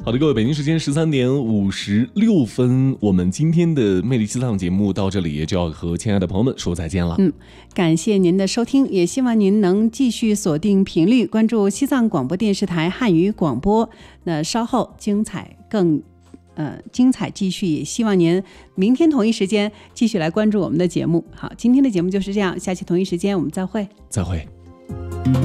好的，各位，北京时间13:56，我们今天的魅力西藏节目到这里也就要和亲爱的朋友们说再见了。 感谢您的收听，也希望您能继续锁定频率，关注西藏广播电视台汉语广播。那稍后精彩继续，也希望您明天同一时间继续来关注我们的节目。好，今天的节目就是这样，下期同一时间我们再会。 再会。